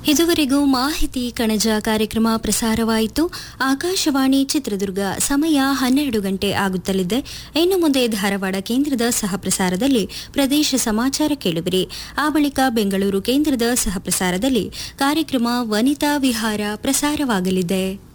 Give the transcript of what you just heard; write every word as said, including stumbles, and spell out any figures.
ಇದುವರೆಗೂ ಮಾಹಿತಿ ಕಣಜ ಕಾರ್ಯಕ್ರಮ ಪ್ರಸಾರವಾಯಿತು. ಆಕಾಶವಾಣಿ ಚಿತ್ರದುರ್ಗ ಸಮಯ ಹನ್ನೆರಡು ಗಂಟೆ ಆಗುತ್ತಲಿದೆ. ಇನ್ನು ಮುಂದೆ ಧಾರವಾಡ ಕೇಂದ್ರದ ಸಹಪ್ರಸಾರದಲ್ಲಿ ಪ್ರದೇಶ ಸಮಾಚಾರ ಕೇಳುವಿರಿ. ಆ ಬಳಿಕ ಬೆಂಗಳೂರು ಕೇಂದ್ರದ ಸಹಪ್ರಸಾರದಲ್ಲಿ ಕಾರ್ಯಕ್ರಮ ವನಿತಾ ವಿಹಾರ ಪ್ರಸಾರವಾಗಲಿದೆ.